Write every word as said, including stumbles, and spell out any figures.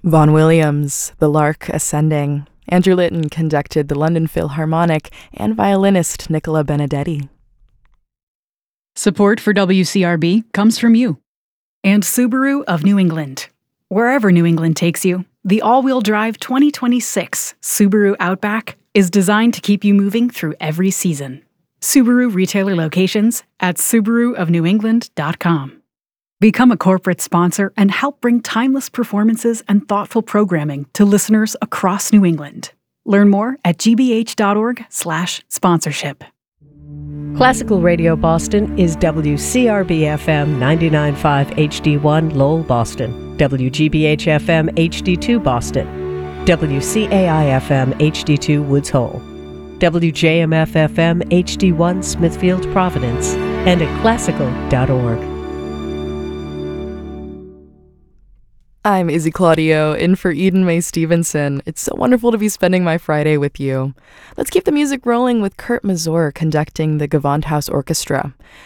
Vaughan Williams, The Lark Ascending. Andrew Litton conducted the London Philharmonic, and violinist Nicola Benedetti. Support for W C R B comes from you and Subaru of New England. Wherever New England takes you, the all-wheel drive twenty twenty-six Subaru Outback is designed to keep you moving through every season. Subaru retailer locations at subaru of new england dot com. Become a corporate sponsor and help bring timeless performances and thoughtful programming to listeners across New England. Learn more at g b h dot org slash sponsorship. Classical Radio Boston is W C R B F M ninety-nine point five H D one Lowell, Boston, W G B H F M H D two Boston, W C A I F M H D two Woods Hole, W J M F F M H D one Smithfield, Providence, and at classical dot org. I'm Izzy Claudio, in for Eden Mae Stevenson. It's so wonderful to be spending my Friday with you. Let's keep the music rolling with Kurt Mazur conducting the Gewandhaus Orchestra.